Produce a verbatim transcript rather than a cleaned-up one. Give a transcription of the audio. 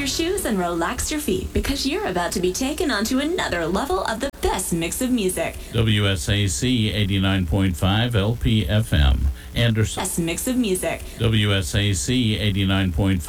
your shoes and relax your feet because you're about to be taken onto another level of the best mix of music. W S A C eighty-nine point five L P F M. Anderson. Best mix of music. W S A C eighty-nine point five